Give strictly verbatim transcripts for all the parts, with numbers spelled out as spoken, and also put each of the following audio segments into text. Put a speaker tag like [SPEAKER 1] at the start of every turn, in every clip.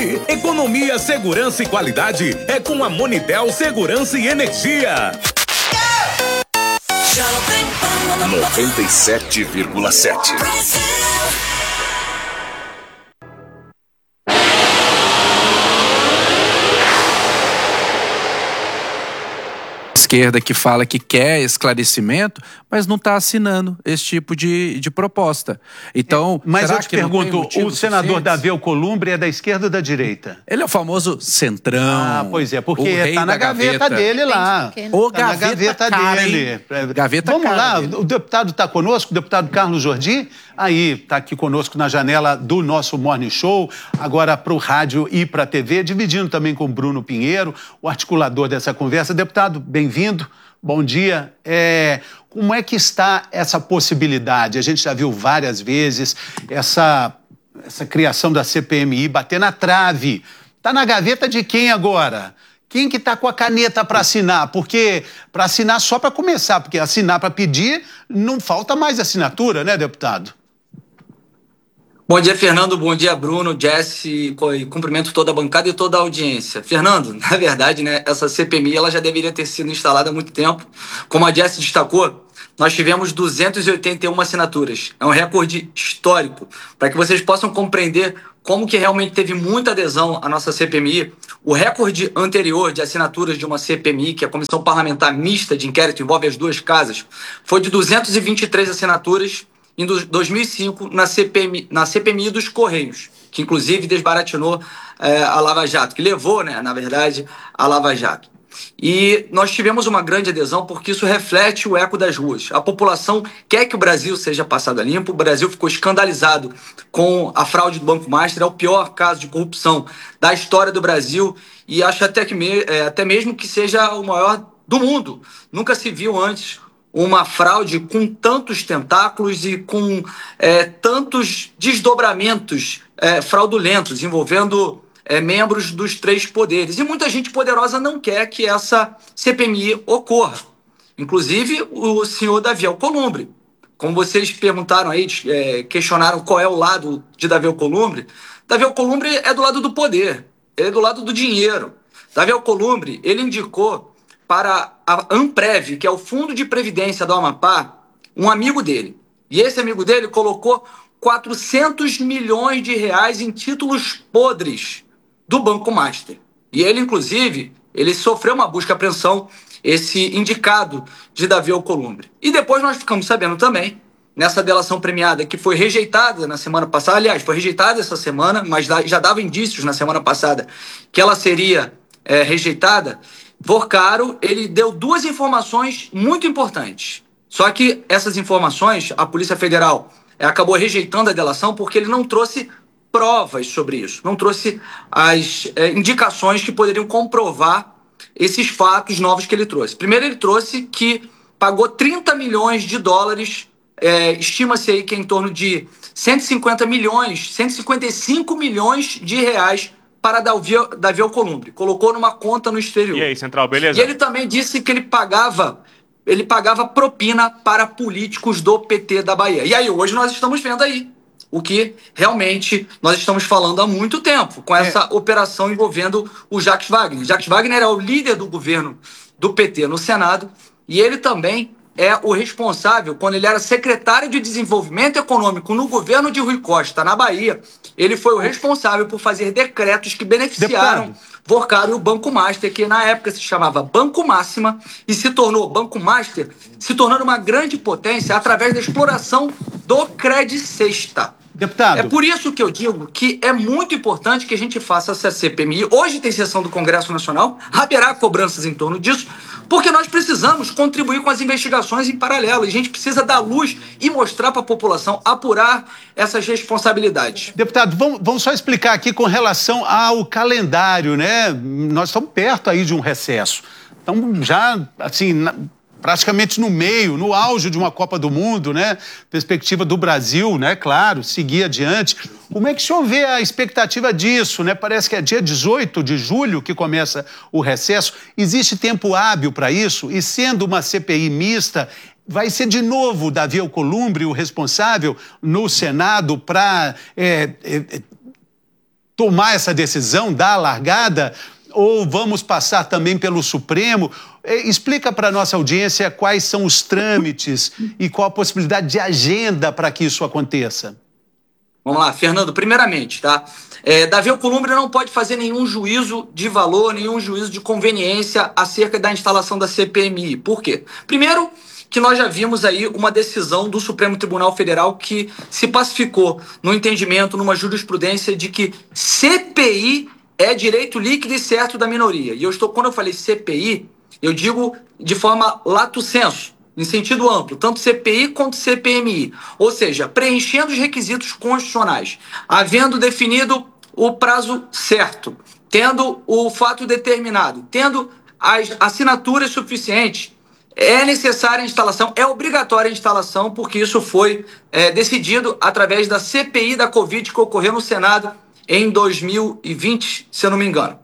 [SPEAKER 1] Monique. Economia, segurança e qualidade é com a Monitel Segurança e Energia.
[SPEAKER 2] noventa e sete vírgula sete.
[SPEAKER 3] Esquerda que fala que quer esclarecimento, mas não está assinando esse tipo de, de proposta. Então,
[SPEAKER 4] é, mas
[SPEAKER 3] será
[SPEAKER 4] eu te
[SPEAKER 3] que
[SPEAKER 4] pergunto, o senador Davi Alcolumbre é da esquerda ou da direita?
[SPEAKER 3] Ele é o famoso centrão.
[SPEAKER 4] Ah, pois é, porque está na gaveta, gaveta dele lá.
[SPEAKER 3] O
[SPEAKER 4] tá
[SPEAKER 3] gaveta,
[SPEAKER 4] na gaveta
[SPEAKER 3] cara,
[SPEAKER 4] dele.
[SPEAKER 3] Gaveta
[SPEAKER 4] Vamos
[SPEAKER 3] cara
[SPEAKER 4] lá,
[SPEAKER 3] dele.
[SPEAKER 4] O deputado está conosco, o deputado Carlos Jordi, aí está aqui conosco na janela do nosso Morning Show, agora para o rádio e para a T V, dividindo também com o Bruno Pinheiro, o articulador dessa conversa. Deputado, bem-vindo. Bom dia. É, como é que está essa possibilidade? A gente já viu várias vezes essa, essa criação da C P M I bater na trave. Está na gaveta de quem agora? Quem que está com a caneta para assinar? Porque para assinar só para começar, porque assinar para pedir não falta mais assinatura, né, deputado?
[SPEAKER 5] Bom dia, Fernando. Bom dia, Bruno, Jesse. Cumprimento toda a bancada e toda a audiência. Fernando, na verdade, né, essa C P M I ela já deveria ter sido instalada há muito tempo. Como a Jesse destacou, nós tivemos duzentas e oitenta e uma assinaturas. É um recorde histórico. Para que vocês possam compreender como que realmente teve muita adesão à nossa C P M I, o recorde anterior de assinaturas de uma C P M I, que é a Comissão Parlamentar Mista de Inquérito, envolve as duas casas, foi de duzentas e vinte e três assinaturas em dois mil e cinco, na C P M I, na C P M I dos Correios, que inclusive desbaratinou é, a Lava Jato, que levou, né, na verdade, a Lava Jato. E nós tivemos uma grande adesão porque isso reflete o eco das ruas. A população quer que o Brasil seja passado a limpo, o Brasil ficou escandalizado com a fraude do Banco Master, é o pior caso de corrupção da história do Brasil e acho até, que me, é, até mesmo que seja o maior do mundo. Nunca se viu antes uma fraude com tantos tentáculos e com é, tantos desdobramentos é, fraudulentos, envolvendo é, membros dos três poderes. E muita gente poderosa não quer que essa C P M I ocorra. Inclusive o senhor Davi Alcolumbre. Como vocês perguntaram aí, é, questionaram qual é o lado de Davi Alcolumbre, Davi Alcolumbre é do lado do poder, ele é do lado do dinheiro. Davi Alcolumbre, ele indicou para a Amprev, que é o Fundo de Previdência do Amapá, um amigo dele. E esse amigo dele colocou quatrocentos milhões de reais em títulos podres do Banco Master. E ele, inclusive, ele sofreu uma busca e apreensão, esse indicado de Davi Alcolumbre. E depois nós ficamos sabendo também, nessa delação premiada, que foi rejeitada na semana passada, aliás, foi rejeitada essa semana, mas já dava indícios na semana passada que ela seria é, rejeitada. Vorcaro, ele deu duas informações muito importantes. Só que essas informações, a Polícia Federal acabou rejeitando a delação porque ele não trouxe provas sobre isso, não trouxe as é, indicações que poderiam comprovar esses fatos novos que ele trouxe. Primeiro, ele trouxe que pagou trinta milhões de dólares, é, estima-se aí que é em torno de cento e cinquenta milhões, cento e cinquenta e cinco milhões de reais para Davi, Davi Alcolumbre. Colocou numa conta no exterior.
[SPEAKER 6] E aí, Central, beleza?
[SPEAKER 5] E ele também disse que ele pagava, ele pagava propina para políticos do P T da Bahia. E aí, hoje nós estamos vendo aí o que realmente nós estamos falando há muito tempo, com essa é. operação envolvendo o Jacques Wagner. Jacques Wagner é o líder do governo do P T no Senado e ele também é o responsável, quando ele era secretário de Desenvolvimento Econômico no governo de Rui Costa, na Bahia, ele foi o responsável por fazer decretos que beneficiaram Vorcaro e o Banco Master, que na época se chamava Banco Máxima e se tornou Banco Master, se tornando uma grande potência através da exploração do Credit Sexta.
[SPEAKER 4] Deputado.
[SPEAKER 5] É por isso que eu digo que é muito importante que a gente faça essa C P M I. Hoje tem sessão do Congresso Nacional, haverá cobranças em torno disso, porque nós precisamos contribuir com as investigações em paralelo. E a gente precisa dar luz e mostrar para a população, apurar essas responsabilidades.
[SPEAKER 4] Deputado, vamos, vamos só explicar aqui com relação ao calendário, né? Nós estamos perto aí de um recesso. Estamos já, assim, na, praticamente no meio, no auge de uma Copa do Mundo, né? Perspectiva do Brasil, né? Claro, seguir adiante. Como é que o senhor vê a expectativa disso, né? Parece que é dia dezoito de julho que começa o recesso. Existe tempo hábil para isso? E sendo uma C P I mista, vai ser de novo Davi Alcolumbre o responsável no Senado para é, é, tomar essa decisão, dar a largada, ou vamos passar também pelo Supremo? Explica para a nossa audiência quais são os trâmites e qual a possibilidade de agenda para que isso aconteça.
[SPEAKER 5] Vamos lá, Fernando, primeiramente, tá? É, Davi Alcolumbre não pode fazer nenhum juízo de valor, nenhum juízo de conveniência acerca da instalação da C P M I. Por quê? Primeiro, que nós já vimos aí uma decisão do Supremo Tribunal Federal que se pacificou no entendimento, numa jurisprudência de que C P I é direito líquido e certo da minoria. E eu estou, quando eu falei C P I, eu digo de forma lato sensu, em sentido amplo, tanto C P I quanto C P M I. Ou seja, preenchendo os requisitos constitucionais, havendo definido o prazo certo, tendo o fato determinado, tendo as assinaturas suficientes, é necessária a instalação, é obrigatória a instalação, porque isso foi é, decidido através da C P I da Covid que ocorreu no Senado em dois mil e vinte, se eu não me engano.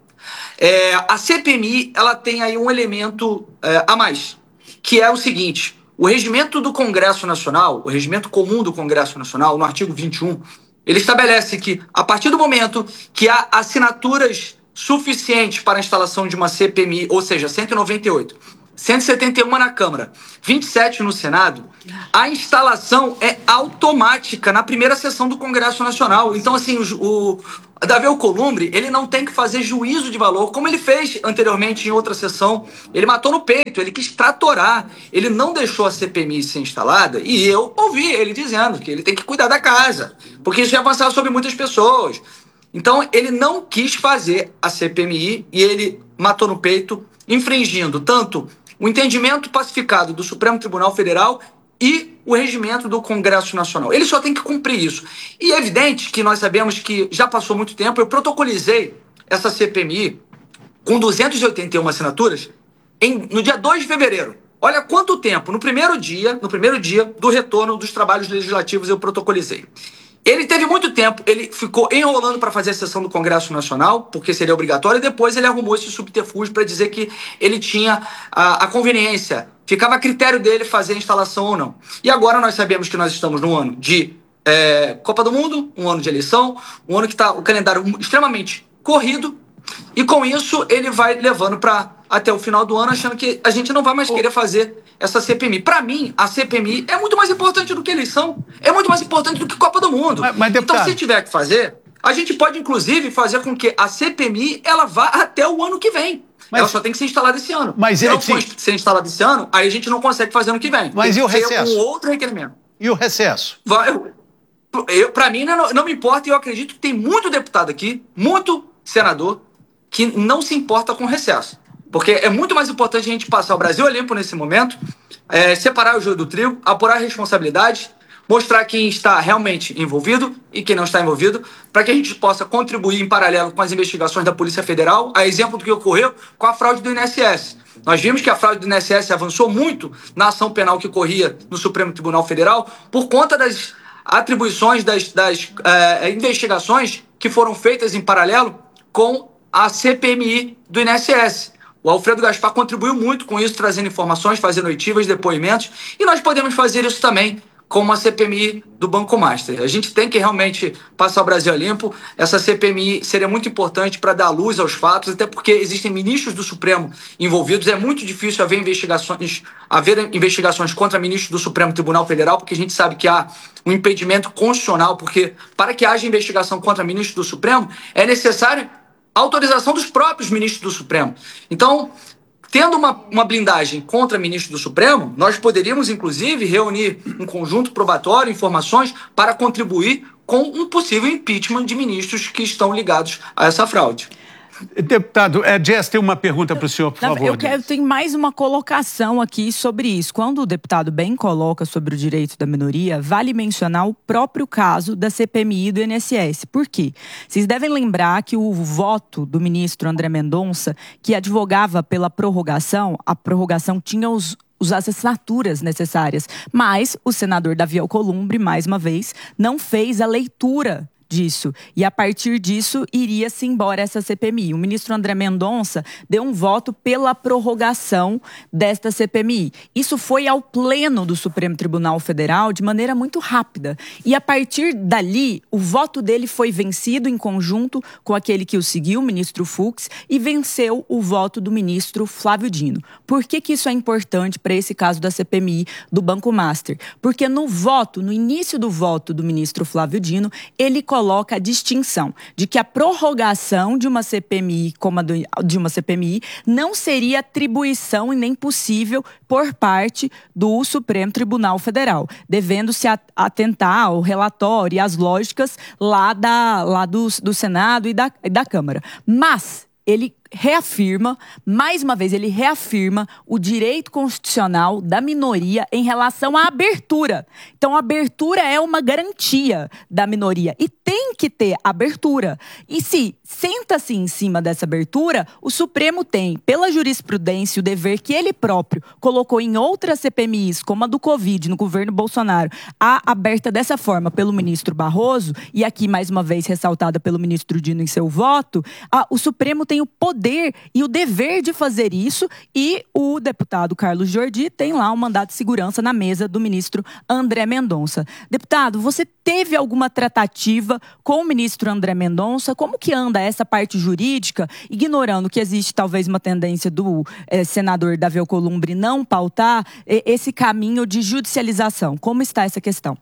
[SPEAKER 5] É, a C P M I ela tem aí um elemento é, a mais, que é o seguinte: o regimento do Congresso Nacional, o regimento comum do Congresso Nacional, no artigo vinte e um, ele estabelece que, a partir do momento que há assinaturas suficientes para a instalação de uma C P M I, ou seja, cento e noventa e oito, cento e setenta e um na Câmara, vinte e sete no Senado, a instalação é automática na primeira sessão do Congresso Nacional. Então, assim, o, o Davi Alcolumbre, ele não tem que fazer juízo de valor, como ele fez anteriormente em outra sessão. Ele matou no peito, ele quis tratorar, ele não deixou a C P M I ser instalada, e eu ouvi ele dizendo que ele tem que cuidar da casa, porque isso ia avançar sobre muitas pessoas. Então, ele não quis fazer a C P M I e ele matou no peito, infringindo tanto o entendimento pacificado do Supremo Tribunal Federal e o regimento do Congresso Nacional. Ele só tem que cumprir isso. E é evidente que nós sabemos que já passou muito tempo. Eu protocolizei essa C P M I com duzentas e oitenta e uma assinaturas em, no dia dois de fevereiro. Olha quanto tempo. No primeiro dia, no primeiro dia do retorno dos trabalhos legislativos, eu protocolizei. Ele teve muito tempo, ele ficou enrolando para fazer a sessão do Congresso Nacional, porque seria obrigatório, e depois ele arrumou esse subterfúgio para dizer que ele tinha a, a conveniência, ficava a critério dele fazer a instalação ou não. E agora nós sabemos que nós estamos num ano de é, Copa do Mundo, um ano de eleição, um ano que está o calendário extremamente corrido, e com isso ele vai levando para até o final do ano, achando que a gente não vai mais querer fazer essa C P M I. Para mim, a C P M I é muito mais importante do que eleição, é muito mais importante do que Copa do Mundo.
[SPEAKER 4] Mas, mas, deputado...
[SPEAKER 5] Então, se tiver que fazer, a gente pode, inclusive, fazer com que a C P M I ela vá até o ano que vem. Mas... ela só tem que ser instalada esse ano.
[SPEAKER 4] Mas
[SPEAKER 5] se
[SPEAKER 4] é,
[SPEAKER 5] não
[SPEAKER 4] sim.
[SPEAKER 5] for ser instalada esse ano, aí a gente não consegue fazer ano que vem.
[SPEAKER 4] Mas
[SPEAKER 5] tem
[SPEAKER 4] e o
[SPEAKER 5] que
[SPEAKER 4] recesso?
[SPEAKER 5] Ter um outro requerimento.
[SPEAKER 4] E o recesso?
[SPEAKER 5] Vai, eu, eu, para mim, não, não me importa, e eu acredito que tem muito deputado aqui, muito senador, que não se importa com recesso. Porque é muito mais importante a gente passar o Brasil a limpo nesse momento, é, separar o joio do trigo, apurar a responsabilidade, mostrar quem está realmente envolvido e quem não está envolvido, para que a gente possa contribuir em paralelo com as investigações da Polícia Federal, a exemplo do que ocorreu com a fraude do I N S S. Nós vimos que a fraude do I N S S avançou muito na ação penal que corria no Supremo Tribunal Federal por conta das atribuições das, das é, investigações que foram feitas em paralelo com a C P M I do I N S S. O Alfredo Gaspar contribuiu muito com isso, trazendo informações, fazendo oitivas, depoimentos, e nós podemos fazer isso também com uma C P M I do Banco Master. A gente tem que realmente passar o Brasil a limpo. Essa C P M I seria muito importante para dar luz aos fatos, até porque existem ministros do Supremo envolvidos. É muito difícil haver investigações, haver investigações contra ministros do Supremo Tribunal Federal, porque a gente sabe que há um impedimento constitucional, porque para que haja investigação contra ministros do Supremo, é necessário a autorização dos próprios ministros do Supremo. Então, tendo uma, uma blindagem contra ministro do Supremo, nós poderíamos, inclusive, reunir um conjunto probatório, informações, para contribuir com um possível impeachment de ministros que estão ligados a essa fraude.
[SPEAKER 4] Deputado, é, Jess, tem uma pergunta para o senhor, por
[SPEAKER 6] Não,
[SPEAKER 4] favor.
[SPEAKER 6] Eu quero, tem mais uma colocação aqui sobre isso. Quando o deputado bem coloca sobre o direito da minoria, vale mencionar o próprio caso da C P M I do I N S S. Por quê? Vocês devem lembrar que o voto do ministro André Mendonça, que advogava pela prorrogação, a prorrogação tinha os as assinaturas necessárias, mas o senador Davi Alcolumbre, mais uma vez, não fez a leitura disso. E a partir disso, iria-se embora essa C P M I. O ministro André Mendonça deu um voto pela prorrogação desta C P M I. Isso foi ao pleno do Supremo Tribunal Federal de maneira muito rápida. E a partir dali, o voto dele foi vencido em conjunto com aquele que o seguiu, o ministro Fux, e venceu o voto do ministro Flávio Dino. Por que que isso é importante para esse caso da C P M I do Banco Master? Porque no voto, no início do voto do ministro Flávio Dino, ele coloca a distinção de que a prorrogação de uma C P M I como a do, de uma C P M I não seria atribuição e nem possível por parte do Supremo Tribunal Federal, devendo-se atentar ao relatório e às lógicas lá, da, lá do, do Senado e da, e da Câmara. Mas ele reafirma, mais uma vez, ele reafirma o direito constitucional da minoria em relação à abertura. Então, a abertura é uma garantia da minoria e tem que ter abertura. E se senta-se em cima dessa abertura, o Supremo tem, pela jurisprudência, o dever que ele próprio colocou em outras C P M Is, como a do Covid, no governo Bolsonaro, a aberta dessa forma pelo ministro Barroso, e aqui, mais uma vez, ressaltada pelo ministro Dino em seu voto, a, o Supremo tem o poder e o dever de fazer isso, e o deputado Carlos Jordi tem lá um mandato de segurança na mesa do ministro André Mendonça. Deputado, você teve alguma tratativa com o ministro André Mendonça? Como que anda essa parte jurídica, ignorando que existe talvez uma tendência do eh, senador Davi Alcolumbre não pautar eh, esse caminho de judicialização? Como está essa questão?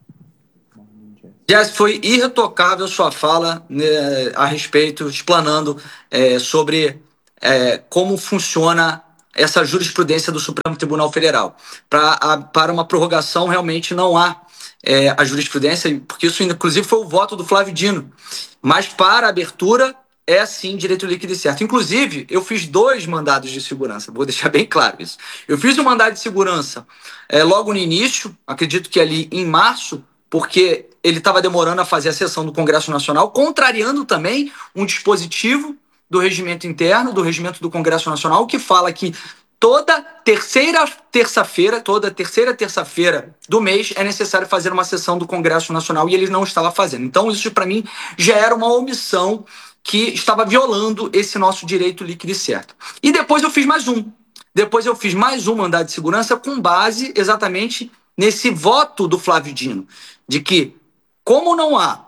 [SPEAKER 5] Jess, foi irretocável sua fala, né, a respeito, explanando é, sobre é, como funciona essa jurisprudência do Supremo Tribunal Federal. Pra, a, para uma prorrogação, realmente não há é, a jurisprudência, porque isso, inclusive, foi o voto do Flávio Dino. Mas para a abertura, é sim direito líquido e certo. Inclusive, eu fiz dois mandados de segurança, vou deixar bem claro isso. Eu fiz um mandado de segurança é, logo no início, acredito que ali em março, porque ele estava demorando a fazer a sessão do Congresso Nacional, contrariando também um dispositivo do regimento interno, do regimento do Congresso Nacional, que fala que toda terceira terça-feira, toda terceira terça-feira do mês é necessário fazer uma sessão do Congresso Nacional, e ele não estava fazendo. Então isso, para mim, já era uma omissão que estava violando esse nosso direito líquido e certo. E depois eu fiz mais um. Depois eu fiz mais um mandado de segurança com base exatamente nesse voto do Flávio Dino, de que, como não há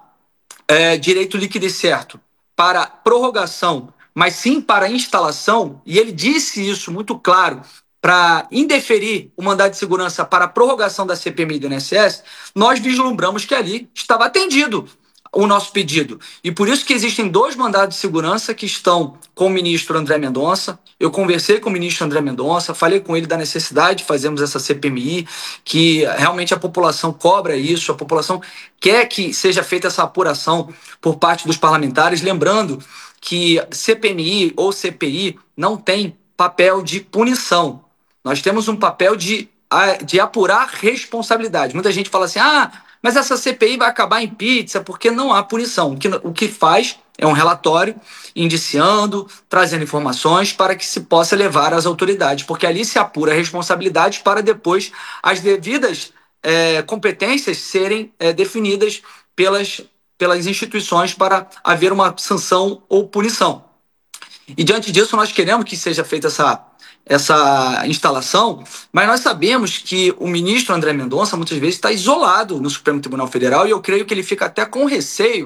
[SPEAKER 5] é, direito líquido e certo para prorrogação, mas sim para instalação, e ele disse isso muito claro, para indeferir o mandado de segurança para a prorrogação da C P M I do I N S S, nós vislumbramos que ali estava atendido o nosso pedido. E por isso que existem dois mandados de segurança que estão com o ministro André Mendonça. Eu conversei com o ministro André Mendonça, falei com ele da necessidade de fazermos essa C P M I, que realmente a população cobra isso, a população quer que seja feita essa apuração por parte dos parlamentares, lembrando que C P M I ou C P I não tem papel de punição. Nós temos um papel de, de apurar responsabilidade. Muita gente fala assim, ah, mas essa C P I vai acabar em pizza porque não há punição. O que, o que faz é um relatório indiciando, trazendo informações para que se possa levar às autoridades, porque ali se apura a responsabilidade para depois as devidas é, competências serem é, definidas pelas, pelas instituições para haver uma sanção ou punição. E diante disso nós queremos que seja feita essa... essa instalação, mas nós sabemos que o ministro André Mendonça muitas vezes está isolado no Supremo Tribunal Federal, e eu creio que ele fica até com receio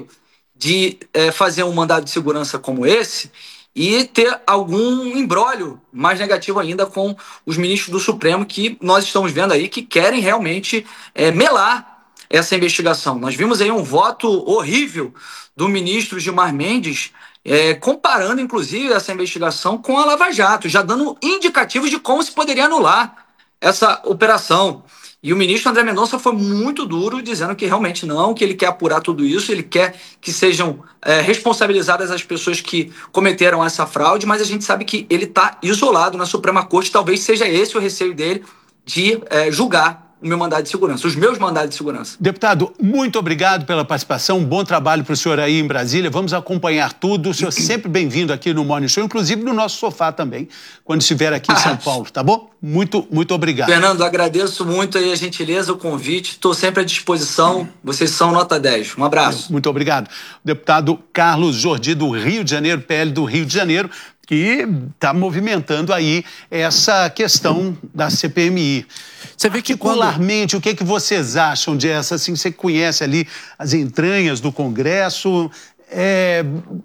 [SPEAKER 5] de é, fazer um mandado de segurança como esse e ter algum imbróglio mais negativo ainda com os ministros do Supremo, que nós estamos vendo aí que querem realmente é, melar essa investigação. Nós vimos aí um voto horrível do ministro Gilmar Mendes, É, comparando, inclusive, essa investigação com a Lava Jato, já dando indicativos de como se poderia anular essa operação. E o ministro André Mendonça foi muito duro, dizendo que realmente não, que ele quer apurar tudo isso, ele quer que sejam é, responsabilizadas as pessoas que cometeram essa fraude, mas a gente sabe que ele está isolado na Suprema Corte, talvez seja esse o receio dele de é, julgar o meu mandado de segurança, os meus mandados de segurança.
[SPEAKER 4] Deputado, muito obrigado pela participação, um bom trabalho para o senhor aí em Brasília, vamos acompanhar tudo, o senhor sempre bem-vindo aqui no Morning Show, inclusive no nosso sofá também, quando estiver aqui em São Paulo, tá bom? Muito, muito obrigado.
[SPEAKER 5] Fernando, agradeço muito aí a gentileza, o convite, estou sempre à disposição, vocês são nota dez, um abraço.
[SPEAKER 4] Muito obrigado. Deputado Carlos Jordi, do Rio de Janeiro, P L do Rio de Janeiro, que está movimentando aí essa questão da C P M I.
[SPEAKER 3] Você vê que
[SPEAKER 4] Particularmente, quando... o que, que vocês acham dessa? Assim, você conhece ali as entranhas do Congresso, é...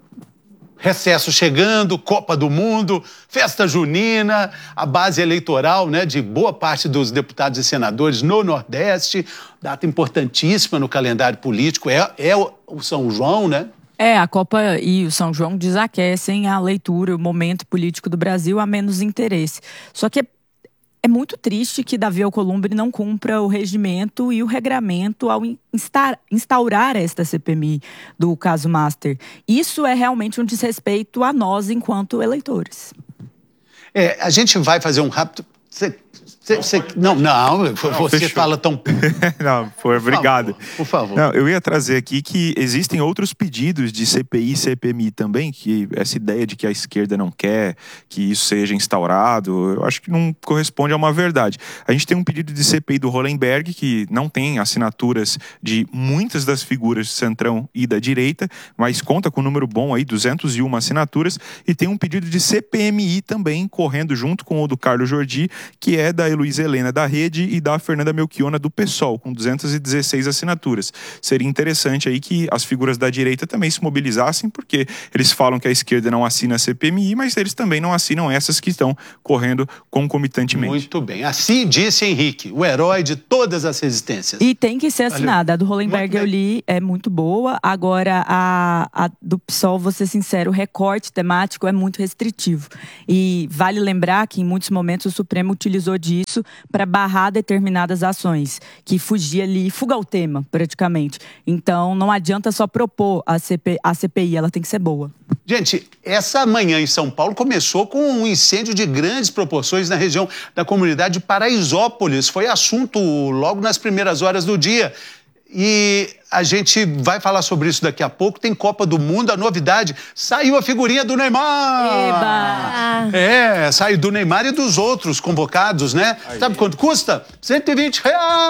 [SPEAKER 4] recesso chegando, Copa do Mundo, festa junina, a base eleitoral, né, de boa parte dos deputados e senadores no Nordeste, data importantíssima no calendário político, é, é o São João, né?
[SPEAKER 6] É, a Copa e o São João desaquecem a leitura, o momento político do Brasil a menos interesse. Só que é, é muito triste que Davi Alcolumbre não cumpra o regimento e o regramento ao instar, instaurar esta C P M I do caso Master. Isso é realmente um desrespeito a nós enquanto eleitores.
[SPEAKER 4] É, a gente vai fazer um rápido... Cê... Cê, cê, não, não, você Fechou. fala tão...
[SPEAKER 7] Não, por, obrigado.
[SPEAKER 4] Favor, por favor.
[SPEAKER 7] Não, eu ia trazer aqui que existem outros pedidos de C P I e C P M I também, que essa ideia de que a esquerda não quer que isso seja instaurado, eu acho que não corresponde a uma verdade. A gente tem um pedido de C P I do Hollenberg, que não tem assinaturas de muitas das figuras do centrão e da direita, mas conta com um número bom aí, duzentas e uma assinaturas, e tem um pedido de C P M I também, correndo junto com o do Carlos Jordi, que é da Luísa Helena da Rede e da Fernanda Melchiona do PSOL, com duzentas e dezesseis assinaturas. Seria interessante aí que as figuras da direita também se mobilizassem, porque eles falam que a esquerda não assina a C P M I, mas eles também não assinam essas que estão correndo concomitantemente.
[SPEAKER 4] Muito bem. Assim disse Henrique, o herói de todas as resistências.
[SPEAKER 6] E tem que ser assinada. A do Hollenberg eu li, é muito boa. Agora, a, a do PSOL, vou ser sincero, o recorte temático é muito restritivo. E vale lembrar que em muitos momentos o Supremo utilizou disso para barrar determinadas ações, que fugia ali, fuga ao tema, praticamente. Então, não adianta só propor a, C P, a C P I, ela tem que ser boa.
[SPEAKER 4] Gente, essa manhã em São Paulo começou com um incêndio de grandes proporções na região da comunidade de Paraisópolis. Foi assunto logo nas primeiras horas do dia. E a gente vai falar sobre isso daqui a pouco. Tem Copa do Mundo, a novidade. Saiu a figurinha do Neymar!
[SPEAKER 6] Eba!
[SPEAKER 4] É, saiu do Neymar e dos outros convocados, né? Aí. Sabe quanto custa? cento e vinte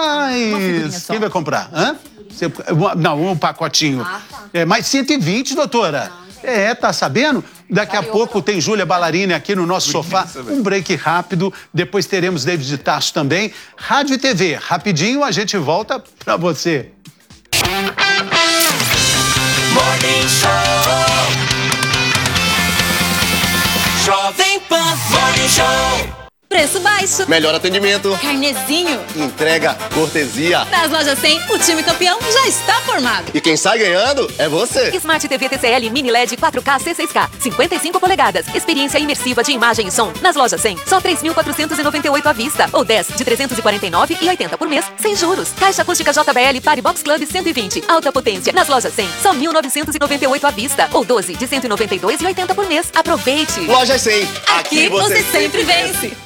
[SPEAKER 4] reais! Quem vai comprar? Hã? Você, não, um pacotinho. Ah, tá. É, mais cento e vinte, doutora. Não. É, tá sabendo? Daqui a pouco tem Júlia Ballarini aqui no nosso sofá. Um break rápido. Depois teremos David Tasso também. Rádio e T V. Rapidinho a gente volta pra você.
[SPEAKER 8] Morning Show. Jovem Pan Morning Show.
[SPEAKER 9] Preço baixo.
[SPEAKER 2] Melhor atendimento.
[SPEAKER 9] Carnezinho.
[SPEAKER 2] Entrega, cortesia.
[SPEAKER 9] Nas lojas cem, o time campeão já está formado.
[SPEAKER 2] E quem sai ganhando é você.
[SPEAKER 10] Smart T V T C L Mini L E D quatro K C seis K, cinquenta e cinco polegadas. Experiência imersiva de imagem e som. Nas lojas cem, só três mil quatrocentos e noventa e oito à vista. Ou dez de trezentos e quarenta e nove reais e oitenta por mês, sem juros. Caixa acústica J B L Party Box Club cento e vinte. Alta potência. Nas lojas cem, só mil novecentos e noventa e oito à vista. Ou doze de cento e noventa e dois reais e oitenta por mês. Aproveite.
[SPEAKER 2] Lojas cem.
[SPEAKER 9] Aqui, Aqui você, você sempre vence.